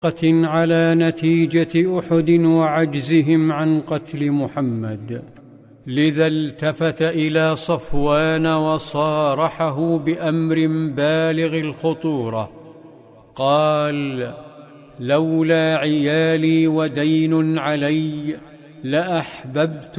على نتيجة أحد وعجزهم عن قتل محمد، لذا التفت إلى صفوان وصارحه بأمر بالغ الخطورة. قال: لولا عيالي ودين علي لأحببت